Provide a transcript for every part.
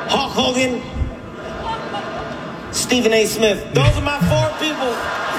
Hulk Hogan, Stephen A. Smith. Those are my 4 people.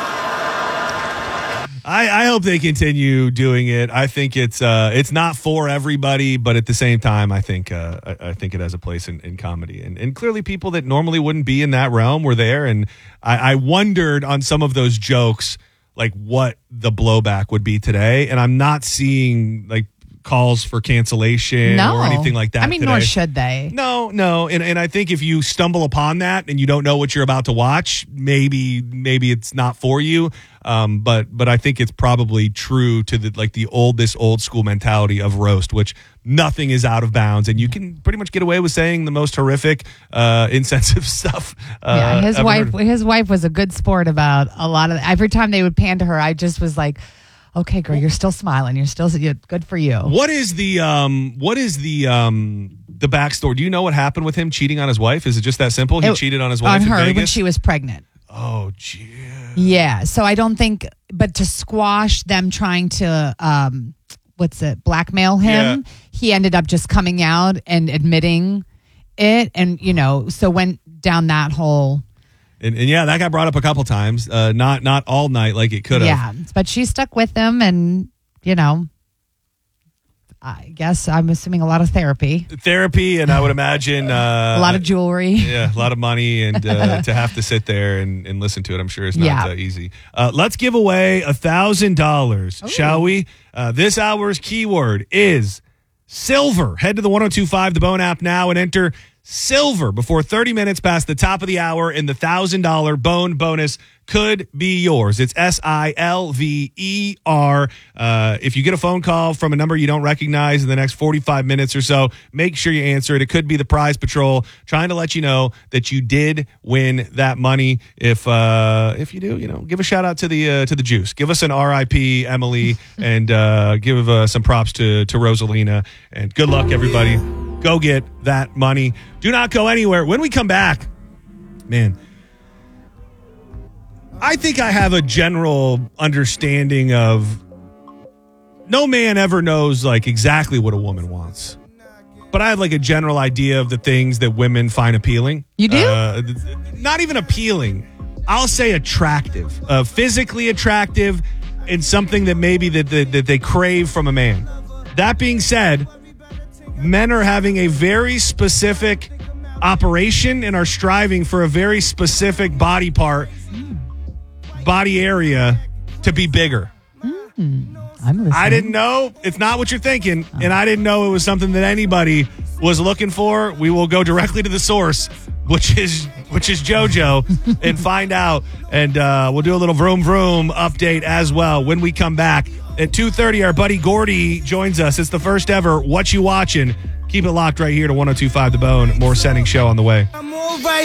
I hope they continue doing it. I think it's not for everybody, but at the same time, I think it has a place in comedy. And clearly people that normally wouldn't be in that realm were there. And I wondered on some of those jokes, like what the blowback would be today. And I'm not seeing like calls for cancellation or anything like that. I mean, today. Nor should they. No. And I think if you stumble upon that and you don't know what you're about to watch, maybe it's not for you. But I think it's probably true to the old school mentality of roast, which nothing is out of bounds, and you can pretty much get away with saying the most horrific, insensitive stuff. His wife was a good sport about a lot of. Every time they would pan to her, I just was like, "Okay, girl, you're still smiling. You're good for you." What is the backstory? Do you know what happened with him cheating on his wife? Is it just that simple? He cheated on his wife on her in Vegas? when she was pregnant. Oh, gee. Yeah, so I don't think, but to squash them trying to, blackmail him, he ended up just coming out and admitting it, and so went down that whole. And that got brought up a couple times, not all night like it could have. Yeah, but she stuck with him, and I guess I'm assuming a lot of therapy, and I would imagine a lot of jewelry. Yeah, a lot of money, and to have to sit there and listen to it, I'm sure it's not easy. Let's give away $1,000, shall we? This hour's keyword is silver. Head to the 102.5 The Bone app now and enter silver before 30 minutes past the top of the hour, and the $1,000 Bone bonus could be yours. It's SILVER. If you get a phone call from a number you don't recognize in the next 45 minutes or so, make sure you answer it. It could be the Prize Patrol trying to let you know that you did win that money. If you do, give a shout out to the Juice. Give us an RIP, Emily, and give some props to Rosalina. And good luck, everybody. Go get that money. Do not go anywhere. When we come back, man, I think I have a general understanding of no man ever knows exactly what a woman wants. But I have a general idea of the things that women find appealing. You do? Not even appealing. I'll say attractive. Physically attractive, and something that maybe that they crave from a man. That being said, men are having a very specific operation and are striving for a very specific body area to be bigger. I'm listening. I didn't know. It's not what you're thinking. And I didn't know it was something that anybody was looking for. We will go directly to the source, which is JoJo, and find out. And we'll do a little vroom vroom update as well when we come back. At 2:30, our buddy Gordy joins us. It's the first ever What You Watching. Keep it locked right here to 102.5 The Bone. More Setting Show on the way. I'm all right.